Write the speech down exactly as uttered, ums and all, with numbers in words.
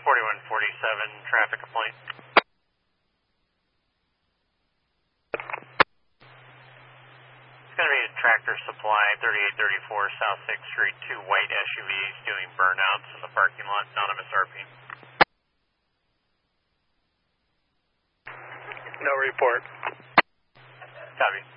forty-one forty-seven, traffic complaint. It's going to be a Tractor Supply, thirty-eight thirty-four South sixth Street, two white S U Vs doing burnouts in the parking lot, anonymous R P. No report. Copy.